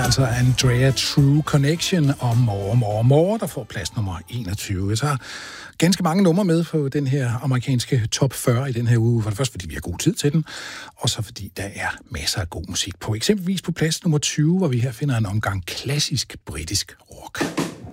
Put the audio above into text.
altså Andrea True Connection og More, der får plads nummer 21. Jeg tager ganske mange numre med på den her amerikanske top 40 i den her uge. For det første, fordi vi har god tid til den, og så fordi der er masser af god musik på. Eksempelvis på plads nummer 20, hvor vi her finder en omgang klassisk britisk rock.